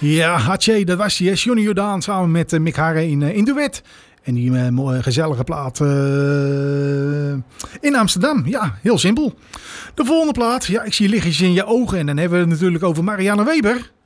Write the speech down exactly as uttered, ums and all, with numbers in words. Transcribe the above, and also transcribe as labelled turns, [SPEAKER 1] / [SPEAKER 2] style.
[SPEAKER 1] Ja, Hatsje, dat was hij. Johnny Jordaan samen met uh, Mick Harre in, uh, in duet. En die uh, mooie gezellige plaat uh, in Amsterdam. Ja, heel simpel. De volgende plaat. Ja, ik zie lichtjes in je ogen. En dan hebben we het natuurlijk over Marianne Weber.